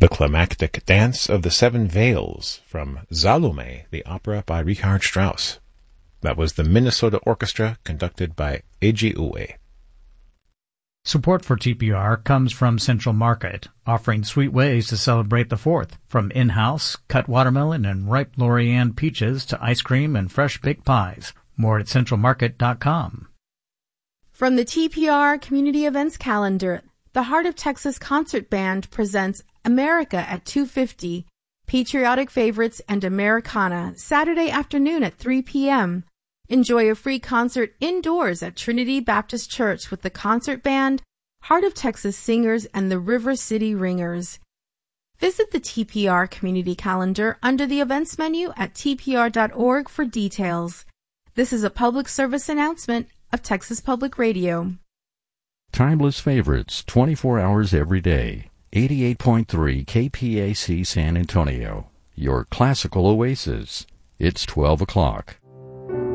The Climactic Dance of the Seven Veils from Salome, the opera by Richard Strauss. That was the Minnesota Orchestra, conducted by Eiji Ue. Support for TPR comes from Central Market, offering sweet ways to celebrate the 4th, from in-house cut watermelon and ripe Lorian peaches to ice cream and fresh baked pies. More at centralmarket.com. From the TPR Community Events Calendar, the Heart of Texas Concert Band presents America at 2:50, Patriotic Favorites and Americana, Saturday afternoon at 3 p.m. Enjoy a free concert indoors at Trinity Baptist Church with the concert band, Heart of Texas Singers, and the River City Ringers. Visit the TPR Community Calendar under the events menu at tpr.org for details. This is a public service announcement of Texas Public Radio. Timeless favorites, 24 hours every day. 88.3 KPAC San Antonio, your classical oasis. It's 12 o'clock.